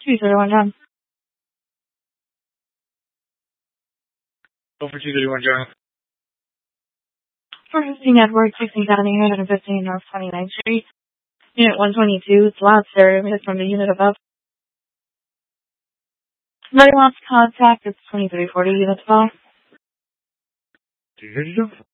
231 John. Over 231 John. 415 Edward, 16th Avenue, 115 North 29th Street. Unit 122, it's loud stereo hit from the unit above. Somebody wants contact, it's 2340 unit 12. Do you hear yourself?